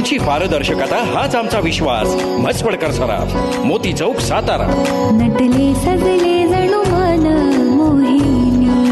आमची पारदर्शकता हाच आमचा विश्वास. म्हसवडकर सराफ, मोती चौक, सातारा. नटले सजले जणू मन मोहिनी.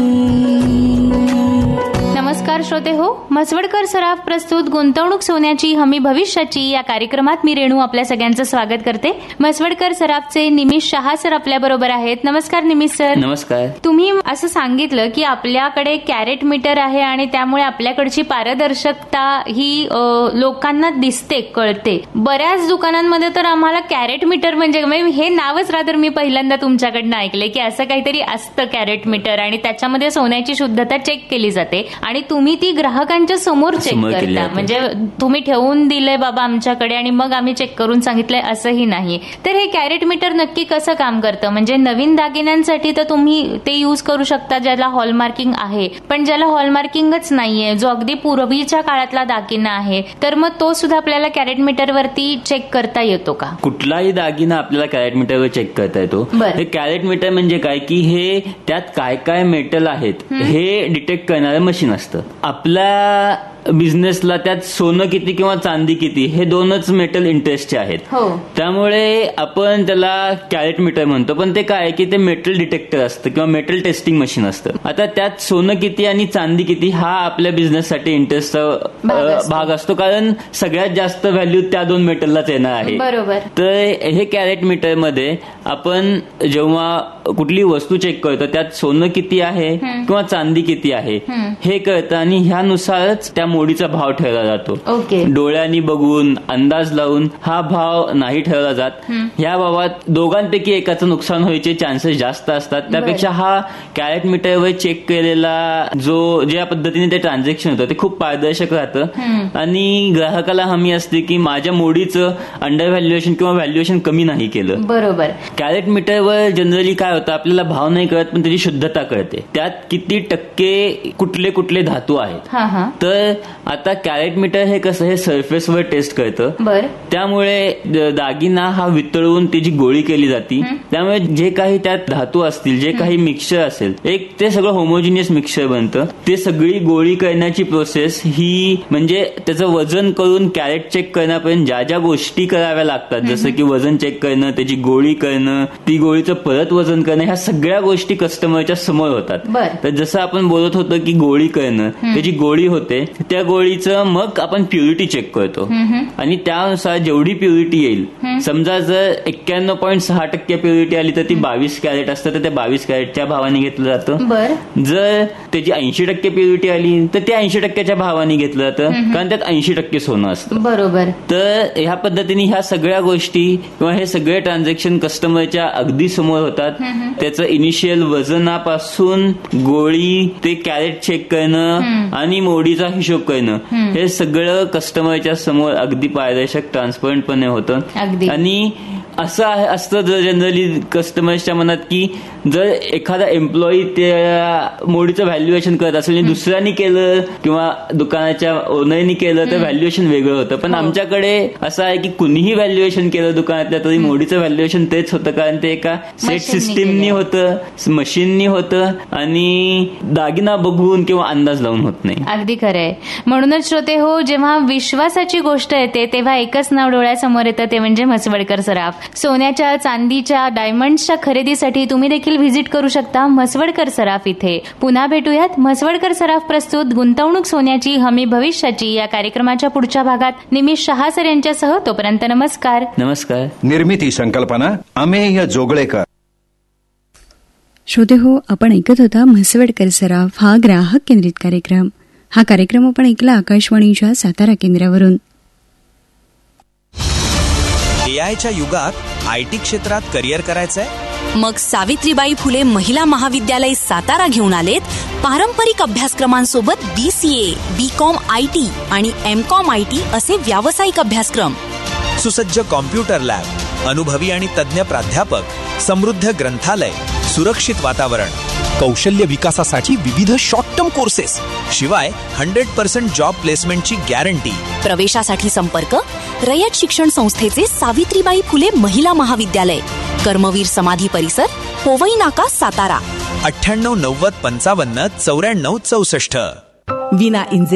नमस्कार श्रोते हो, म्हसवडकर सराफ प्रस्तुत गुंतवणूक सोन्याची हमी भविष्याची या कार्यक्रमात मी रेणू आपल्या सगळ्यांचं स्वागत करते. म्हसवडकर सराफचे निमिष शहा सर आपल्या बरोबर आहेत. नमस्कार निमिष सर. नमस्कार. तुम्ही असं सांगितलं की आपल्याकडे कॅरेट मीटर आहे आणि त्यामुळे आपल्याकडची पारदर्शकता ही लोकांना दिसते, कळते. बऱ्याच दुकानांमध्ये तर आम्हाला कॅरेट मीटर म्हणजे हे नावच रादर मी पहिल्यांदा तुमच्याकडनं ऐकले की असं काहीतरी असतं कॅरेट मीटर आणि त्याच्यामध्ये सोन्याची शुद्धता चेक केली जाते आणि तुम्ही ती ग्राहकांच्या समोर चेक करता. म्हणजे तुम्ही ठेवून दिलंय बाबा आमच्याकडे आणि मग आम्ही चेक करून सांगितलंय असंही नाही. तर हे कॅरेट मीटर नक्की कसं काम करतं? म्हणजे नवीन दागिन्यांसाठी तर तुम्ही ते यूज करू शकता ज्याला हॉलमार्किंग आहे, पण ज्याला हॉलमार्किंगच नाहीये, जो अगदी पूर्वीच्या काळातला दागिना आहे, तर मग तो सुद्धा आपल्याला कॅरेट मीटरवरती चेक करता येतो का? कुठलाही दागिना आपल्याला कॅरेट मीटरवर चेक करता येतो. हे कॅरेट मीटर म्हणजे काय की हे त्यात काय काय मेटल आहेत हे डिटेक्ट करणारं मशीन असतं. आपल्या बिझनेसला त्यात सोनं किती किंवा चांदी किती हे दोनच मेटल इंटरेस्टचे आहेत. त्यामुळे आपण त्याला कॅरेट मीटर म्हणतो, पण ते काय की ते मेटल डिटेक्टर असतं किंवा मेटल टेस्टिंग मशीन असतं. आता त्यात सोनं किती आणि चांदी किती हा आपल्या बिझनेससाठी इंटरेस्टचा भाग असतो, कारण सगळ्यात जास्त व्हॅल्यू त्या दोन मेटललाच येणार आहे. बरोबर. तर हे कॅरेट मीटर मध्ये आपण जेव्हा कुठली वस्तू चेक करतो त्यात सोनं किती आहे किंवा चांदी किती आहे हे कळतं आणि ह्यानुसारच त्या मोडीचा भाव ठरवला जातो. डोळ्यांनी बघून अंदाज लावून हा भाव नाही ठरवला जात. ह्या भावात दोघांपैकी एकाचं नुकसान व्हायचे चान्सेस जास्त असतात. त्यापेक्षा हा कॅरेट मीटरवर चेक केलेला ज्या पद्धतीने ते ट्रान्झॅक्शन होतं ते खूप पारदर्शक राहतं आणि ग्राहकाला हमी असते की माझ्या मोडीचं अंडर व्हॅल्युएशन किंवा व्हॅल्युएशन कमी नाही केलं. बरोबर. कॅरेट मीटरवर जनरली काय होतं, आपल्याला भाव नाही कळत पण त्याची शुद्धता कळते, त्यात किती टक्के कुठले कुठले धातू आहेत. तर आता कॅरेट मीटर हे कसं हे सरफेसवर टेस्ट करतं. त्यामुळे दागिना हा वितळवून त्याची गोळी केली जाते. त्यामुळे जे काही त्यात धातू असतील, जे काही मिक्सचर असेल, एक ते सगळं होमोजिनियस मिक्सचर बनतं. ते सगळी गोळी करण्याची प्रोसेस ही म्हणजे त्याचं वजन करून कॅरेट चेक करण्यापर्यंत ज्या ज्या गोष्टी कराव्या लागतात, जसं की वजन चेक करणं, त्याची गोळी करणं, ती गोळीचं परत वजन करणं, ह्या सगळ्या गोष्टी कस्टमरच्या समोर होतात. तर जसं आपण बोलत होतो की गोळी करणं, त्याची गोळी होते, त्या गोळीचं मग आपण प्युरिटी चेक करतो आणि त्यानुसार जेवढी प्युरिटी येईल, समजा जर 91.6% प्युरिटी आली तर ती 22 कॅरेट असतं, तर त्या 22 कॅरेटच्या भावाने घेतलं जातं. जर त्याची 80% प्युरिटी आली तर त्या 80%च्या भावाने घेतलं जातं, कारण त्यात 80% सोनं असतं. बरोबर. तर ह्या पद्धतीने ह्या सगळ्या गोष्टी किंवा हे सगळे ट्रान्झॅक्शन कस्टमरच्या अगदी समोर होतात. त्याचं इनिशियल वजनापासून गोळी ते कॅरेट चेक करणं आणि मोडीचा हिशोब करणं हे सगळं कस्टमरच्या समोर अगदी पारदर्शक ट्रान्सपरंटपणे होतं. आणि असं असतं जनरली कस्टमर्सच्या मनात की जर एखादा एम्प्लॉई त्या मोडीचं व्हॅल्युएशन करत असेल आणि दुसऱ्यानी केलं किंवा दुकानाच्या ओनरनी केलं तर व्हॅल्युएशन वेगळं होतं. पण आमच्याकडे असं आहे की कुणीही व्हॅल्युएशन केलं दुकानातल्या तरी मोडीचं व्हॅल्युएशन तेच होतं, कारण ते एका सेट सिस्टीमनी होतं, मशीननी होतं आणि दागिना बघून किंवा अंदाज लावून होत नाही. अगदी खरंय. म्हणूनच श्रोते हो, जेव्हा विश्वासाची गोष्ट येते तेव्हा एकच नाव डोळ्यासमोर येतं, ते म्हणजे म्हसवडकर सराफ. सोन्याच्या, चांदीच्या, डायमंड्सच्या खरेदीसाठी तुम्ही देखील व्हिजिट करू शकता म्हसवडकर सराफ इथे. पुन्हा भेटूयात म्हसवडकर सराफ प्रस्तुत गुंतवणूक सोन्याची हमी भविष्याची या कार्यक्रमाच्या पुढच्या भागात निमिष शहा सर यांच्यासह. तोपर्यंत नमस्कार. नमस्कार. निर्मिती संकल्पना अमेय जोगळेकर. श्रोते हो, आपण ऐकत होता म्हसवडकर सराफ हा ग्राहक केंद्रित कार्यक्रम. हा कार्यक्रम आपण ऐकला आकाशवाणीच्या सातारा केंद्रावरून. एआयच्या युगात आयटी क्षेत्रात करिअर करायचंय? मग सावित्रीबाई फुले महिला महाविद्यालय सातारा घेऊन आलेत पारंपरिक अभ्यासक्रमांसोबत BCA, BCom IT आणि MCom IT असे व्यावसायिक अभ्यासक्रम. सुसज्ज कॉम्प्युटर लॅब, अनुभवी आणि तज्ञ प्राध्यापक, समृद्ध ग्रंथालय, सुरक्षित वातावरण, कौशल्य विकासासाठी विविध शॉर्ट टर्म कोर्सेस, शिवाय 100% जॉब प्लेसमेंटची गॅरंटी. प्रवेशासाठी संपर्क रयत शिक्षण संस्थेचे सावित्रीबाई फुले महिला महाविद्यालय, कर्मवीर समाधी परिसर, पोवई नाका, सातारा. 98 90 55 94 64. विना